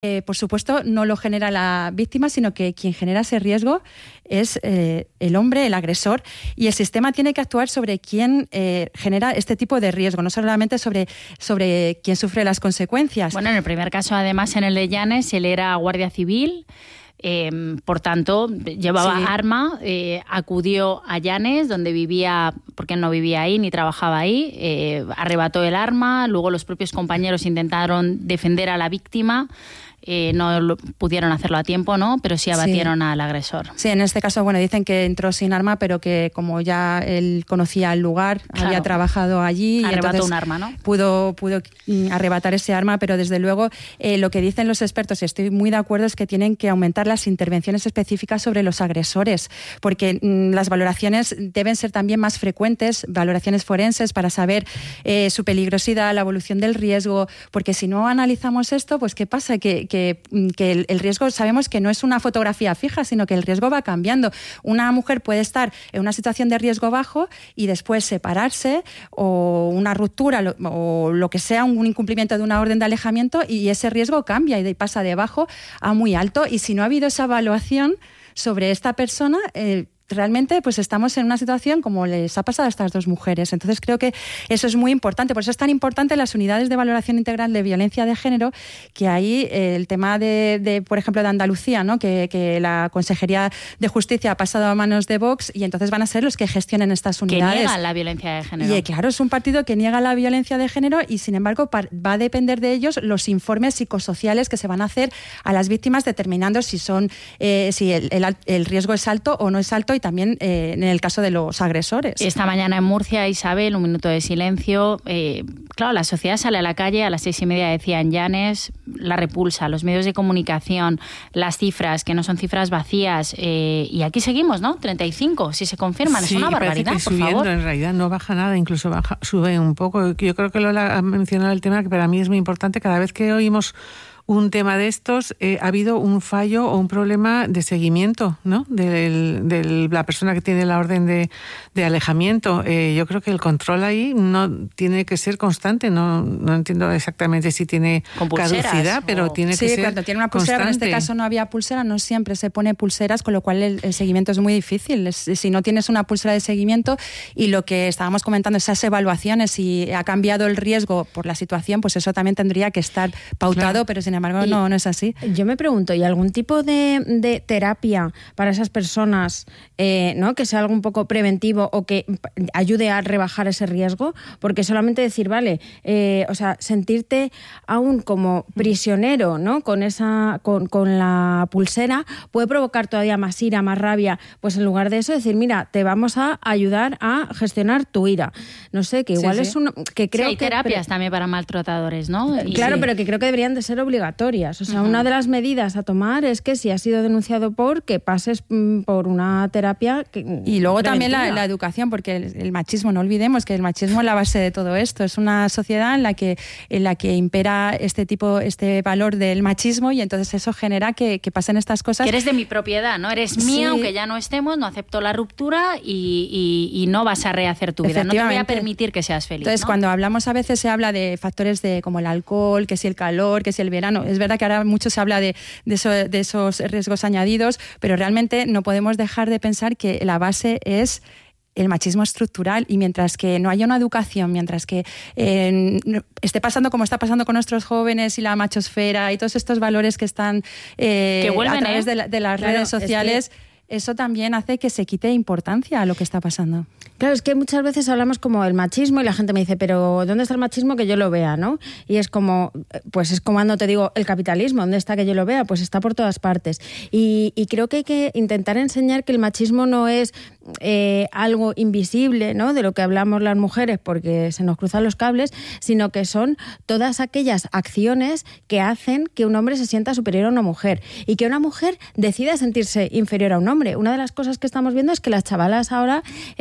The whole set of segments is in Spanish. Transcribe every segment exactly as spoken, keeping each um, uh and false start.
Eh, por supuesto, no lo genera la víctima, sino que quien genera ese riesgo es eh, el hombre, el agresor, y el sistema tiene que actuar sobre quien eh, genera este tipo de riesgo, no solamente sobre, sobre quien sufre las consecuencias. Bueno, en el primer caso, además, en el de Llanes, él era guardia civil. Eh, por tanto, llevaba sí. arma, eh, acudió a Llanes, donde vivía, porque él no vivía ahí ni trabajaba ahí, eh, arrebató el arma, luego los propios compañeros intentaron defender a la víctima. Eh, no lo, pudieron hacerlo a tiempo, ¿no? Pero sí abatieron sí. al agresor. Sí, en este caso, bueno, dicen que entró sin arma, pero que como ya él conocía el lugar, claro. había trabajado allí. Arrebató y un arma, ¿no? Pudo, pudo arrebatar ese arma, pero desde luego eh, lo que dicen los expertos, y estoy muy de acuerdo, es que tienen que aumentar las intervenciones específicas sobre los agresores, porque mm, las valoraciones deben ser también más frecuentes, valoraciones forenses para saber eh, su peligrosidad, la evolución del riesgo, porque si no analizamos esto, pues ¿qué pasa? Que Que, que el, el riesgo, sabemos que no es una fotografía fija, sino que el riesgo va cambiando. Una mujer puede estar en una situación de riesgo bajo y después separarse, o una ruptura lo, o lo que sea, un incumplimiento de una orden de alejamiento, y ese riesgo cambia y pasa de bajo a muy alto. Y si no ha habido esa evaluación sobre esta persona, eh, realmente pues estamos en una situación como les ha pasado a estas dos mujeres. Entonces creo que eso es muy importante. Por eso es tan importante las unidades de valoración integral de violencia de género, que ahí eh, el tema de, de, por ejemplo, de Andalucía, ¿no? que, que la Consejería de Justicia ha pasado a manos de Vox, y entonces van a ser los que gestionen estas unidades. Que niegan la violencia de género. Y claro, es un partido que niega la violencia de género, y sin embargo va a depender de ellos los informes psicosociales que se van a hacer a las víctimas, determinando si son eh, si el, el, el riesgo es alto o no es alto, y también eh, en el caso de los agresores. Esta mañana en Murcia, Isabel, un minuto de silencio. Eh, claro, la sociedad sale a la calle, a las seis y media decía en Llanes, la repulsa, los medios de comunicación, las cifras, que no son cifras vacías, eh, y aquí seguimos, ¿no? treinta y cinco, si se confirman, sí, es una barbaridad, que por subiendo, favor. En realidad no baja nada, incluso baja, sube un poco. Yo creo que Lola ha mencionado el tema que para mí es muy importante. Cada vez que oímos un tema de estos, eh, ha habido un fallo o un problema de seguimiento, ¿no? De la persona que tiene la orden de, de alejamiento. Eh, yo creo que el control ahí no tiene que ser constante. No, no entiendo exactamente si tiene caducidad, pero o... tiene sí, que ser cuando tiene una pulsera, constante. Pero en este caso no había pulsera, no siempre se pone pulseras, con lo cual el, el seguimiento es muy difícil. Es, si no tienes una pulsera de seguimiento, y lo que estábamos comentando, esas evaluaciones, si ha cambiado el riesgo por la situación, pues eso también tendría que estar pautado, claro. Pero sin embargo no, no es así. Yo me pregunto, ¿y algún tipo de, de terapia para esas personas, eh, ¿no? que sea algo un poco preventivo o que ayude a rebajar ese riesgo? Porque solamente decir, vale, eh, o sea, sentirte aún como prisionero, ¿no? Con esa, con, con la pulsera, puede provocar todavía más ira, más rabia. Pues en lugar de eso, decir, mira, te vamos a ayudar a gestionar tu ira. No sé, que igual sí, sí. es un... que creo sí, hay que terapias pre- también para maltratadores, ¿no? Y claro, sí. pero que creo que deberían de ser obligatorias. O sea, uh-huh. una de las medidas a tomar es que si has sido denunciado por, que pases mm, por una terapia que, y luego preventiva. También la, la educación, porque el, el machismo, no olvidemos que el machismo es la base de todo esto. Es una sociedad en la que, en la que impera este tipo, este valor del machismo, y entonces eso genera que, que pasen estas cosas. Que eres de mi propiedad, ¿no? Eres mía, sí. aunque ya no estemos, no acepto la ruptura y, y, y no vas a rehacer tu vida. No te voy a permitir que seas feliz. Entonces, ¿no? cuando hablamos, a veces se habla de factores de como el alcohol, que si el calor, que si el verano. Es verdad que ahora mucho se habla de, de, eso, de esos riesgos añadidos, pero realmente no podemos dejar de pensar que la base es el machismo estructural, y mientras que no haya una educación, mientras que eh, esté pasando como está pasando con nuestros jóvenes y la machosfera y todos estos valores que están eh, que vuelven, a través ¿eh? de, la, de las claro, redes sociales, es que eso también hace que se quite importancia a lo que está pasando. Claro, es que muchas veces hablamos como el machismo y la gente me dice, pero ¿dónde está el machismo que yo lo vea, no? Y es como, pues es como cuando te digo, el capitalismo, ¿dónde está que yo lo vea? Pues está por todas partes. Y, y creo que hay que intentar enseñar que el machismo no es eh, algo invisible, ¿no? De lo que hablamos las mujeres porque se nos cruzan los cables, sino que son todas aquellas acciones que hacen que un hombre se sienta superior a una mujer y que una mujer decida sentirse inferior a un hombre. Una de las cosas que estamos viendo es que las chavalas ahora eh, deciden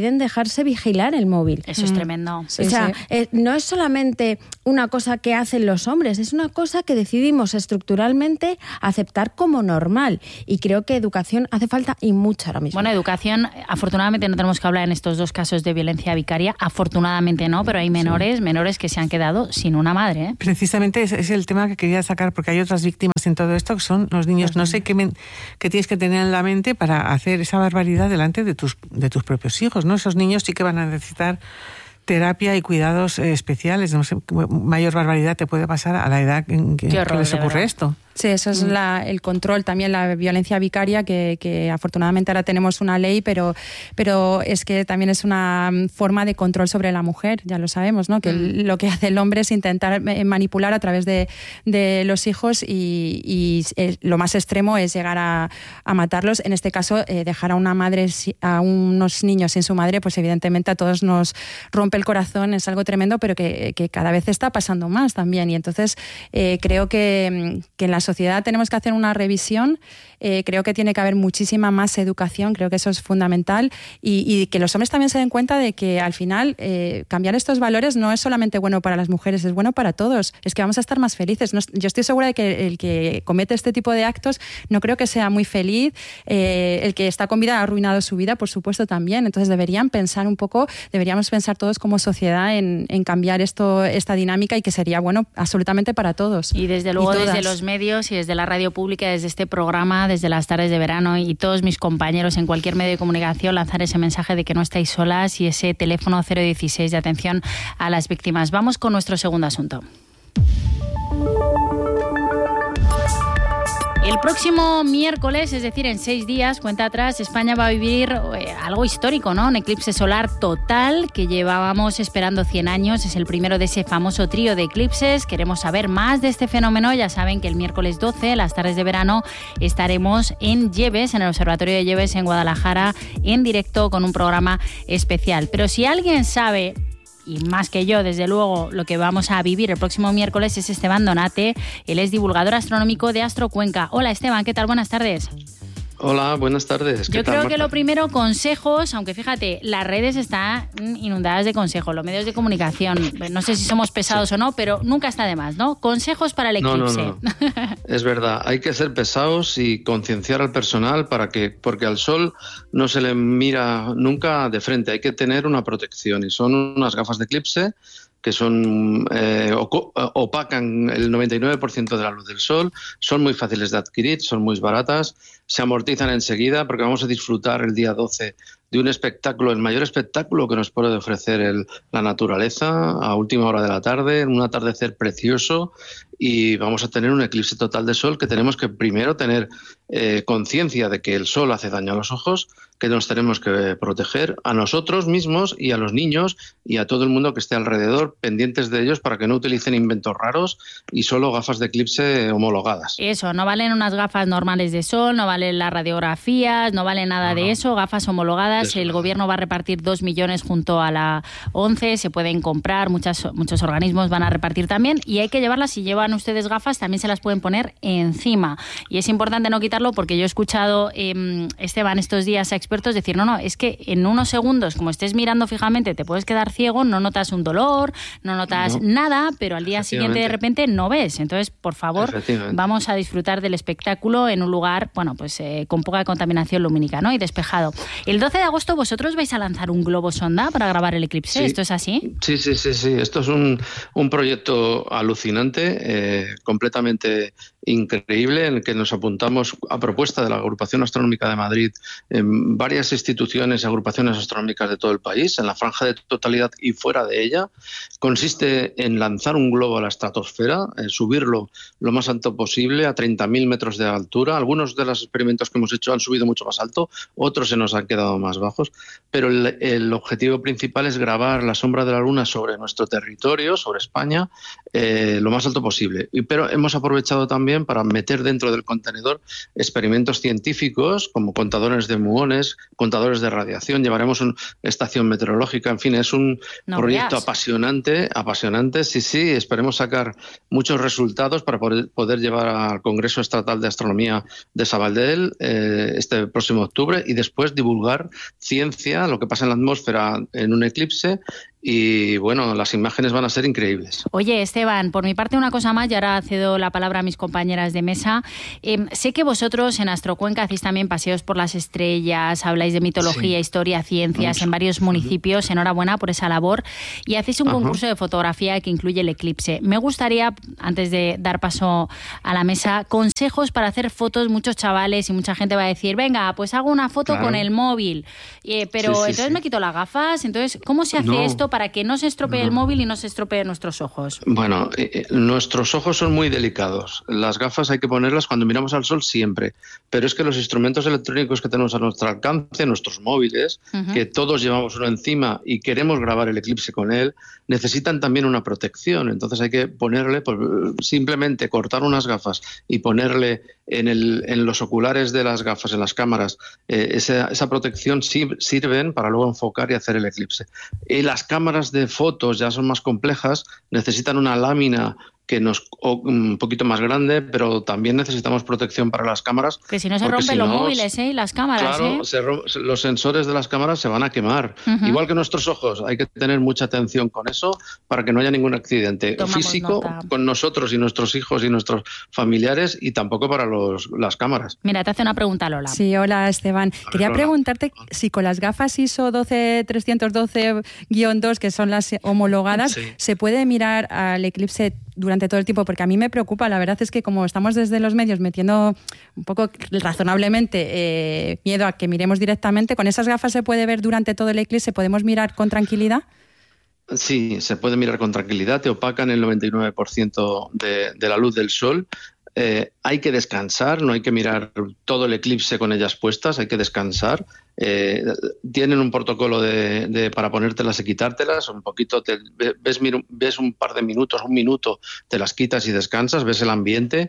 deciden dejarse vigilar el móvil. Eso es tremendo. Sí, o sea, sí. eh, no es solamente una cosa que hacen los hombres, es una cosa que decidimos estructuralmente aceptar como normal. Y creo que educación hace falta y mucha ahora mismo. Bueno, educación, afortunadamente no tenemos que hablar en estos dos casos de violencia vicaria, afortunadamente no, pero hay menores, sí. menores que se han quedado sin una madre. ¿eh? Precisamente es, es el tema que quería sacar, porque hay otras víctimas en todo esto, que son los niños. No sé qué, men- qué tienes que tener en la mente para hacer esa barbaridad delante de tus, de tus propios hijos, ¿no? Esos niños sí que van a necesitar terapia y cuidados eh, especiales. No sé, mayor barbaridad te puede pasar a la edad en que, horror, que les ocurre esto. Sí, eso es la, el control, también la violencia vicaria, que, que afortunadamente ahora tenemos una ley, pero, pero es que también es una forma de control sobre la mujer, ya lo sabemos, ¿no? Que mm. lo que hace el hombre es intentar manipular a través de, de los hijos y, y eh, lo más extremo es llegar a, a matarlos. En este caso, eh, dejar a una madre, a unos niños sin su madre, pues evidentemente a todos nos rompe el corazón, es algo tremendo, pero que, que cada vez está pasando más también. Y entonces eh, creo que, que en la sociedad tenemos que hacer una revisión. Eh, creo que tiene que haber muchísima más educación, creo que eso es fundamental, y, y que los hombres también se den cuenta de que al final eh, cambiar estos valores no es solamente bueno para las mujeres, es bueno para todos, es que vamos a estar más felices. No, yo estoy segura de que el que comete este tipo de actos no creo que sea muy feliz, eh, el que está con vida ha arruinado su vida, por supuesto, también. Entonces deberían pensar un poco, deberíamos pensar todos como sociedad en, en cambiar esto, esta dinámica, y que sería bueno absolutamente para todos. Y desde luego y desde los medios y desde la radio pública, desde este programa, desde las tardes de verano, y todos mis compañeros en cualquier medio de comunicación, lanzar ese mensaje de que no estáis solas y ese teléfono cero dieciséis de atención a las víctimas. Vamos con nuestro segundo asunto. El próximo miércoles, es decir, en seis días, cuenta atrás, España va a vivir eh, algo histórico, ¿no? Un eclipse solar total que llevábamos esperando cien años. Es el primero de ese famoso trío de eclipses. Queremos saber más de este fenómeno. Ya saben que el miércoles doce, las tardes de verano, estaremos en Lleves, en el Observatorio de Lleves, en Guadalajara, en directo con un programa especial. Pero si alguien sabe, y más que yo, desde luego, lo que vamos a vivir el próximo miércoles, es Esteban Donate. Él es divulgador astronómico de Astrocuenca. Hola, Esteban, ¿qué tal? Buenas tardes. Hola, buenas tardes. Yo creo que lo primero, consejos, aunque fíjate, las redes están inundadas de consejos, los medios de comunicación, no sé si somos pesados sí. o no, pero nunca está de más, ¿no? Consejos para el eclipse. No, no, no. Es verdad, hay que ser pesados y concienciar al personal para que, porque al sol no se le mira nunca de frente, hay que tener una protección, y son unas gafas de eclipse que son eh, opacan el noventa y nueve por ciento de la luz del sol, son muy fáciles de adquirir, son muy baratas, se amortizan enseguida porque vamos a disfrutar el día doce de un espectáculo, el mayor espectáculo que nos puede ofrecer el, la naturaleza a última hora de la tarde, un atardecer precioso, y vamos a tener un eclipse total de sol que tenemos que primero tener eh, conciencia de que el sol hace daño a los ojos, que nos tenemos que proteger a nosotros mismos y a los niños y a todo el mundo que esté alrededor, pendientes de ellos para que no utilicen inventos raros y solo gafas de eclipse homologadas. Eso, no valen unas gafas normales de sol, no valen las radiografías, no vale nada no, de eso, gafas homologadas. Eso, el no. gobierno va a repartir dos millones junto a la ONCE, se pueden comprar, muchas, muchos organismos van a repartir también, y hay que llevarlas. Si llevan ustedes gafas, también se las pueden poner encima. Y es importante no quitarlo, porque yo he escuchado, eh, Esteban, estos días a expertos decir, no, no, es que en unos segundos, como estés mirando fijamente, te puedes quedar ciego, no notas un dolor, no notas no. nada, pero al día siguiente de repente no ves. Entonces, por favor, vamos a disfrutar del espectáculo en un lugar, bueno, pues eh, con poca contaminación lumínica, ¿no? Y despejado. El doce de agosto vosotros vais a lanzar un globo sonda para grabar el eclipse, sí. ¿Esto es así? Sí, sí, sí, sí. Esto es un, un proyecto alucinante, eh, completamente increíble, en el que nos apuntamos a propuesta de la Agrupación Astronómica de Madrid en varias instituciones y agrupaciones astronómicas de todo el país, en la franja de totalidad y fuera de ella. Consiste en lanzar un globo a la estratosfera, eh, subirlo lo más alto posible, a treinta mil metros de altura. Algunos de los experimentos que hemos hecho han subido mucho más alto, otros se nos han quedado más bajos, pero el, el objetivo principal es grabar la sombra de la Luna sobre nuestro territorio, sobre España, eh, lo más alto posible. posible. Y, pero hemos aprovechado también para meter dentro del contenedor experimentos científicos como contadores de muones, contadores de radiación, llevaremos una estación meteorológica, en fin, es un no proyecto veas. apasionante, apasionante, sí, sí, esperemos sacar muchos resultados para poder, poder llevar al Congreso Estatal de Astronomía de Sabadell eh, este próximo octubre y después divulgar ciencia, lo que pasa en la atmósfera en un eclipse. Y bueno, las imágenes van a ser increíbles. Oye, Esteban, por mi parte una cosa más, y ahora cedo la palabra a mis compañeras de mesa. Eh, sé que vosotros en Astrocuenca hacéis también paseos por las estrellas, habláis de mitología, sí. historia, ciencias Mucho. en varios municipios. Uh-huh. Enhorabuena por esa labor. Y hacéis un uh-huh. concurso de fotografía que incluye el eclipse. Me gustaría, antes de dar paso a la mesa, consejos para hacer fotos. Muchos chavales y mucha gente va a decir, venga, pues hago una foto claro. con el móvil. Eh, pero sí, sí, entonces sí. me quito las gafas. Entonces, ¿cómo se hace no. esto para que no se estropee no. el móvil y no se estropeen nuestros ojos? Bueno, eh, nuestros ojos son muy delicados. Las gafas hay que ponerlas cuando miramos al sol siempre, pero es que los instrumentos electrónicos que tenemos a nuestro alcance, nuestros móviles, uh-huh. que todos llevamos uno encima y queremos grabar el eclipse con él, necesitan también una protección. Entonces hay que ponerle, pues, simplemente cortar unas gafas y ponerle en, el, en los oculares de las gafas, en las cámaras, eh, esa, esa protección sirven para luego enfocar y hacer el eclipse. Y las cámaras de fotos ya son más complejas, necesitan una lámina que nos un poquito más grande, pero también necesitamos protección para las cámaras. Que si no se rompen si los no, móviles, ¿eh? Las cámaras, claro, ¿eh? Se rom- los sensores de las cámaras se van a quemar. Uh-huh. Igual que nuestros ojos, hay que tener mucha atención con eso para que no haya ningún accidente Tomamos físico nota. con nosotros y nuestros hijos y nuestros familiares, y tampoco para los, las cámaras. Mira, te hace una pregunta Lola. Sí, hola Esteban. Ver, Quería Lola. preguntarte si con las gafas I S O doce trescientos doce guión dos, que son las homologadas, sí. se puede mirar al eclipse durante todo el tiempo, porque a mí me preocupa, la verdad es que como estamos desde los medios metiendo un poco razonablemente eh, miedo a que miremos directamente, ¿con esas gafas se puede ver durante todo el eclipse? ¿Podemos mirar con tranquilidad? Sí, se puede mirar con tranquilidad, te opacan el noventa y nueve por ciento de, de la luz del sol. Eh, hay que descansar, no hay que mirar todo el eclipse con ellas puestas, hay que descansar. Eh, tienen un protocolo de, de para ponértelas y quitártelas, un poquito, te, ves, ves un par de minutos, un minuto, te las quitas y descansas, ves el ambiente.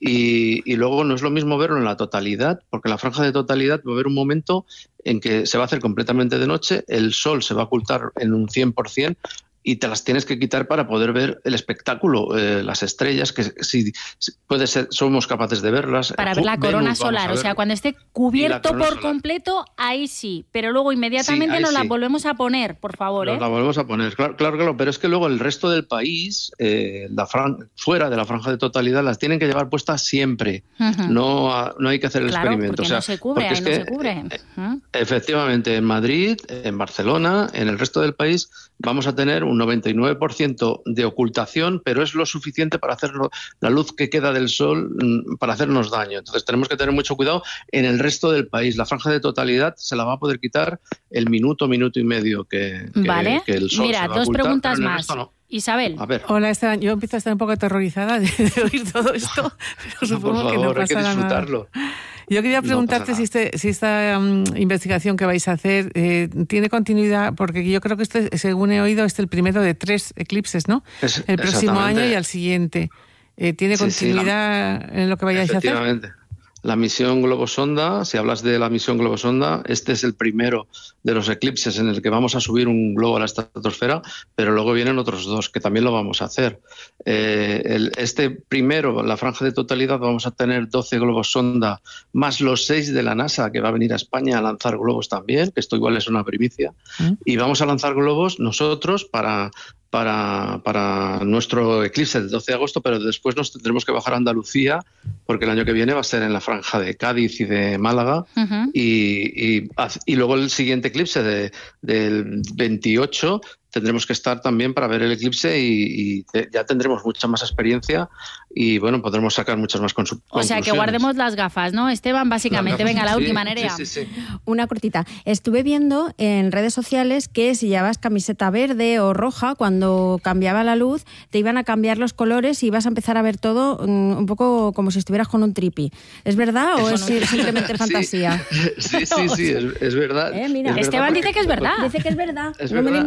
Y, y luego no es lo mismo verlo en la totalidad, porque en la franja de totalidad va a haber un momento en que se va a hacer completamente de noche, el sol se va a ocultar en un cien por ciento, y te las tienes que quitar para poder ver el espectáculo, eh, las estrellas, que si, si puede ser, somos capaces de verlas. Para ver la corona Venus, solar, o sea, cuando esté cubierto por solar. completo, ahí sí, pero luego inmediatamente sí, nos sí. la volvemos a poner, por favor. Nos ¿eh? la volvemos a poner, claro, claro, claro, pero es que luego el resto del país, eh, la fran- fuera de la franja de totalidad, las tienen que llevar puestas siempre, uh-huh. no, no hay que hacer el claro, experimento. Porque o sea, no se cubre, ahí es no que, se cubre. Uh-huh. Efectivamente, en Madrid, en Barcelona, en el resto del país, vamos a tener un noventa y nueve por ciento de ocultación, pero es lo suficiente para hacerlo, la luz que queda del sol para hacernos daño. Entonces tenemos que tener mucho cuidado en el resto del país. La franja de totalidad se la va a poder quitar el minuto, minuto y medio que, que, vale. que el sol Mira, se va a dos ocultar, preguntas más. No. Isabel. A ver. Hola Esteban, yo empiezo a estar un poco aterrorizada de, de oír todo esto, pero supongo Por favor, que no pasará hay que disfrutarlo. Nada. Yo quería preguntarte no si, este, si esta um, investigación que vais a hacer eh, tiene continuidad, porque yo creo que este, según he oído, es el primero de tres eclipses, ¿no? Es, el próximo año y al siguiente. Eh, ¿Tiene continuidad sí, sí, la, en lo que vayáis a hacer? Efectivamente. La misión Globosonda, si hablas de la misión Globosonda, este es el primero de los eclipses en el que vamos a subir un globo a la estratosfera, pero luego vienen otros dos que también lo vamos a hacer. Eh, el, este primero, la franja de totalidad, vamos a tener doce globos sonda, más los seis de la NASA, que va a venir a España a lanzar globos también, que esto igual es una primicia, ¿Mm? y vamos a lanzar globos nosotros para... Para, para nuestro eclipse del doce de agosto, pero después nos tendremos que bajar a Andalucía porque el año que viene va a ser en la franja de Cádiz y de Málaga, uh-huh. y, y, y luego el siguiente eclipse de, del veintiocho tendremos que estar también para ver el eclipse y, y te, ya tendremos mucha más experiencia y bueno, podremos sacar muchas más consu- conclusiones. O sea, que guardemos las gafas, ¿no, Esteban? Básicamente, venga, la sí, última, Nerea. Sí, sí, sí. Una cortita. Estuve viendo en redes sociales que si llevabas camiseta verde o roja, cuando cambiaba la luz, te iban a cambiar los colores y ibas a empezar a ver todo un poco como si estuvieras con un tripi. ¿Es verdad o es no... simplemente fantasía? Sí, sí, sí, sí es, es verdad. Eh, mira. Es Esteban verdad dice que es verdad. Dice que es verdad. Es no verdad. me lo he inventado. Muy bien, muy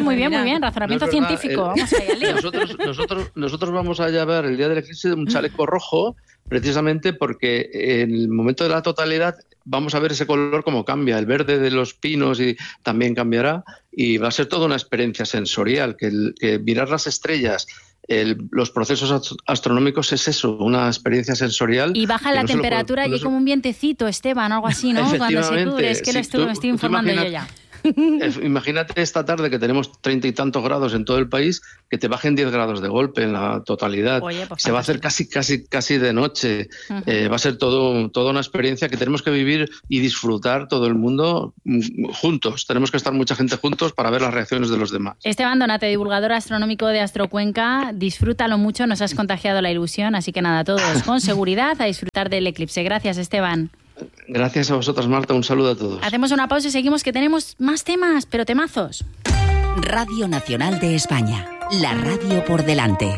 muy bien, muy bien. Razonamiento no es verdad, científico. eh, Vamos allá, Leo. Nosotros, nosotros, nosotros vamos a llevar el día del eclipse un chaleco rojo, precisamente porque en el momento de la totalidad vamos a ver ese color como cambia. El verde de los pinos y también cambiará, y va a ser toda una experiencia sensorial, que, el, que mirar las estrellas, el, los procesos astronómicos es eso, una experiencia sensorial. Y baja la no temperatura puede, allí no como un vientecito, Esteban, algo así, ¿no? Cuando se cubre, es que sí, lo estoy, tú, me estoy tú informando imagina, yo ya. Imagínate esta tarde que tenemos treinta y tantos grados en todo el país, que te bajen diez grados de golpe en la totalidad. Oye, pues se va a hacer casi casi casi de noche. Uh-huh. eh, va a ser todo toda una experiencia que tenemos que vivir y disfrutar todo el mundo juntos. Tenemos que estar mucha gente juntos para ver las reacciones de los demás. Esteban Donate, divulgador astronómico de Astrocuenca, disfrútalo mucho, nos has contagiado la ilusión, así que nada, todos con seguridad a disfrutar del eclipse. Gracias, Esteban. Gracias a vosotras, Marta. Un saludo a todos. Hacemos una pausa y seguimos, que tenemos más temas, pero temazos. Radio Nacional de España. La radio por delante.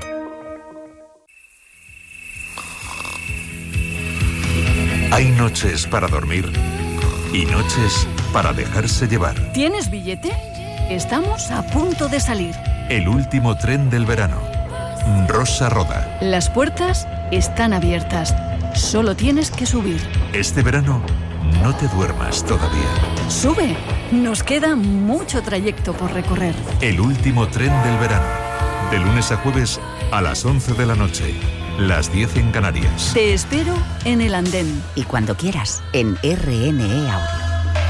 Hay noches para dormir y noches para dejarse llevar. ¿Tienes billete? Estamos a punto de salir. El último tren del verano. Rosa Roda. Las puertas están abiertas. Solo tienes que subir. Este verano, no te duermas todavía. Sube. Nos queda mucho trayecto por recorrer. El último tren del verano. De lunes a jueves a las once de la noche. Las diez en Canarias. Te espero en el andén. Y cuando quieras, en R N E Audio.